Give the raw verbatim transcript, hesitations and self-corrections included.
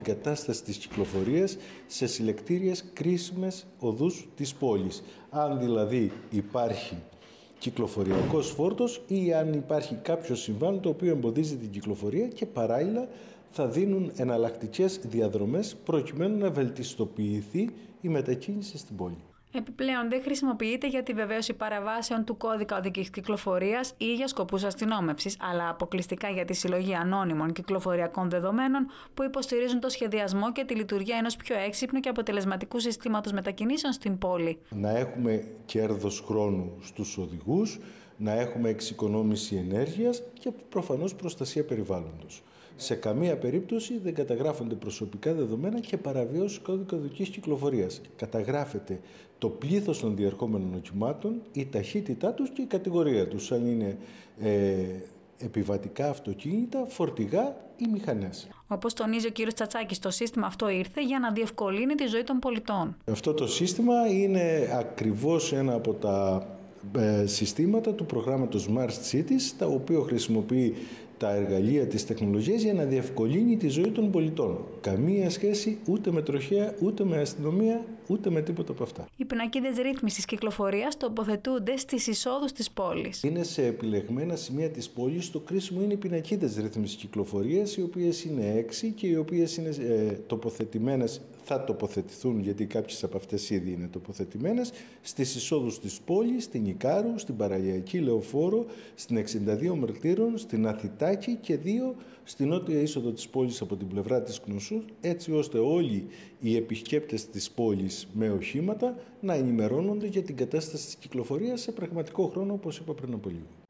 Κατάσταση της κυκλοφορίας σε συλλεκτήριες κρίσιμες οδούς της πόλης. Αν δηλαδή υπάρχει κυκλοφοριακός φόρτος ή αν υπάρχει κάποιο συμβάν το οποίο εμποδίζει την κυκλοφορία, και παράλληλα θα δίνουν εναλλακτικές διαδρομές προκειμένου να βελτιστοποιηθεί η μετακίνηση στην πόλη. Επιπλέον, δεν χρησιμοποιείται για τη βεβαίωση παραβάσεων του κώδικα οδικής κυκλοφορίας ή για σκοπούς αστυνόμευσης, αλλά αποκλειστικά για τη συλλογή ανώνυμων κυκλοφοριακών δεδομένων που υποστηρίζουν το σχεδιασμό και τη λειτουργία ενός πιο έξυπνου και αποτελεσματικού συστήματος μετακινήσεων στην πόλη. Να έχουμε κέρδος χρόνου στους οδηγούς, να έχουμε εξοικονόμηση ενέργειας και προφανώς προστασία περιβάλλοντος. Σε καμία περίπτωση δεν καταγράφονται προσωπικά δεδομένα και παραβιώσεις κώδικα οδικής κυκλοφορίας. Καταγράφεται το πλήθος των διερχόμενων οχημάτων, η ταχύτητά τους και η κατηγορία τους, αν είναι ε, επιβατικά αυτοκίνητα, φορτηγά ή μηχανές. Όπως τονίζει ο κύριος Τσατσάκης, το σύστημα αυτό ήρθε για να διευκολύνει τη ζωή των πολιτών. Αυτό το σύστημα είναι ακριβώς ένα από τα ε, συστήματα του προγράμματος Smart Cities, τα οποία χρησιμοποιεί τα εργαλεία της τεχνολογίας για να διευκολύνει τη ζωή των πολιτών. Καμία σχέση ούτε με τροχέα, ούτε με αστυνομία, ούτε με τίποτα από αυτά. Οι πινακίδες ρύθμισης κυκλοφορίας τοποθετούνται στις εισόδους της πόλης. Είναι σε επιλεγμένα σημεία της πόλης. Το κρίσιμο είναι οι πινακίδες ρύθμισης κυκλοφορίας, οι οποίες είναι έξι και οι οποίες είναι ε, τοποθετημένες, θα τοποθετηθούν, γιατί κάποιες από αυτές ήδη είναι τοποθετημένες, στις εισόδους της πόλης, στην Ικάρου, στην Παραλιακή Λεωφόρο, στην εξήντα δύο Μερτήρων, στην Αθητάκη και δύο στην νότια είσοδο της πόλης από την πλευρά της Κνωσού, έτσι ώστε όλοι οι επισκέπτες της πόλης με οχήματα να ενημερώνονται για την κατάσταση της κυκλοφορίας σε πραγματικό χρόνο, όπως είπα πριν από λίγο.